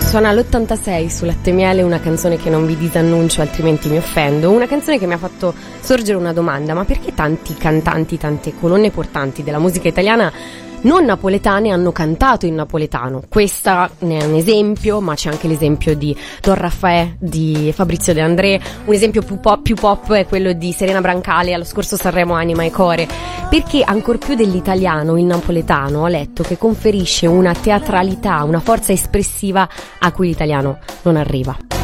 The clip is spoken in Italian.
Suona l'86 su Latte Miele, una canzone che non vi disannuncio altrimenti mi offendo, una canzone che mi ha fatto sorgere una domanda: ma perché tanti cantanti, tante colonne portanti della musica italiana non napoletane hanno cantato in napoletano? Questa ne è un esempio, ma c'è anche l'esempio di Don Raffaè, di Fabrizio De André. Un esempio più pop è quello di Serena Brancale allo scorso Sanremo Anima e Core, perché ancor più dell'italiano il napoletano, ho letto, che conferisce una teatralità, una forza espressiva a cui l'italiano non arriva.